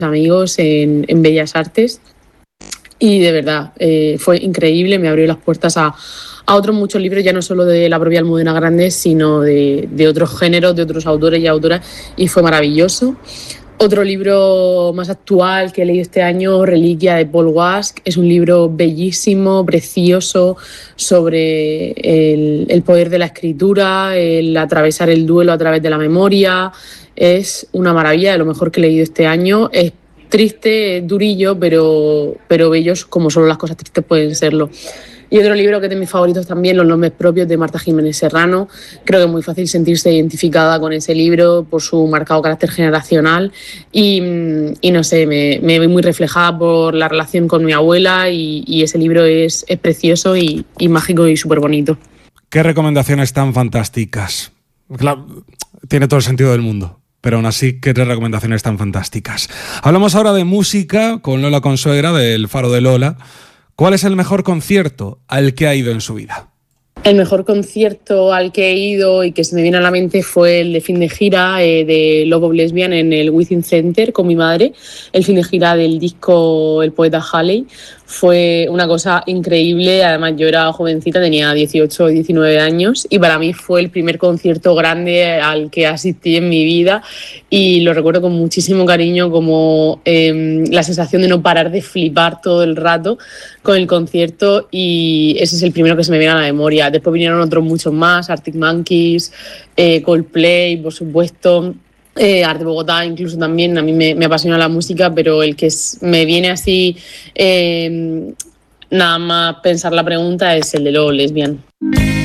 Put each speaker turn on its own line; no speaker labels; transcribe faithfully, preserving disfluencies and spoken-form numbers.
amigos en, en Bellas Artes. Y de verdad, eh, fue increíble, me abrió las puertas a, a otros muchos libros, ya no solo de la propia Almudena Grandes, sino de, de otros géneros, de otros autores y autoras, y fue maravilloso. Otro libro más actual que he leído este año, Reliquia, de Paul Wask, es un libro bellísimo, precioso, sobre el, el poder de la escritura, el atravesar el duelo a través de la memoria. Es una maravilla, de lo mejor que he leído este año. Es triste, es durillo, pero, pero bellos como solo las cosas tristes pueden serlo. Y otro libro que es de mis favoritos también, Los nombres propios, de Marta Jiménez Serrano. Creo que es muy fácil sentirse identificada con ese libro por su marcado carácter generacional y, y no sé, me, me veo muy reflejada por la relación con mi abuela y, y ese libro es, es precioso y, y mágico y súper bonito.
Qué recomendaciones tan fantásticas. Claro, tiene todo el sentido del mundo. Pero aún así, qué tres recomendaciones tan fantásticas. Hablamos ahora de música con Lola Consuegra, del Faro de Lola. ¿Cuál es el mejor concierto al que ha ido en su vida?
El mejor concierto al que he ido y que se me viene a la mente fue el de fin de gira eh, de Love of Lesbian en el Within Center con mi madre. El fin de gira del disco El poeta Halley. Fue una cosa increíble, además yo era jovencita, tenía dieciocho o diecinueve años y para mí fue el primer concierto grande al que asistí en mi vida y lo recuerdo con muchísimo cariño, como eh, la sensación de no parar de flipar todo el rato con el concierto, y ese es el primero que se me viene a la memoria. Después vinieron otros muchos más, Arctic Monkeys, eh, Coldplay, por supuesto. Eh, Arte Bogotá incluso también, a mí me, me apasiona la música, pero el que es, me viene así eh, nada más pensar la pregunta es el de Love Lesbian.